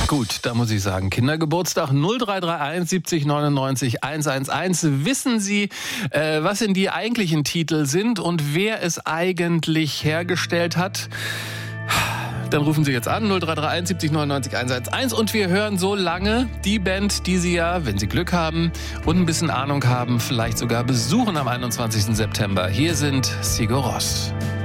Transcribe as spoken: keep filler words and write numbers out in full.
Gut, da muss ich sagen, Kindergeburtstag null drei drei eins siebzig neunundneunzig hundertelf. Wissen Sie, äh, was denn die eigentlichen Titel sind und wer es eigentlich hergestellt hat? Dann rufen Sie jetzt an, null drei drei eins siebzig neunundneunzig hundertelf, und wir hören so lange die Band, die Sie ja, wenn Sie Glück haben und ein bisschen Ahnung haben, vielleicht sogar besuchen am einundzwanzigsten September. Hier sind Sigur Rós.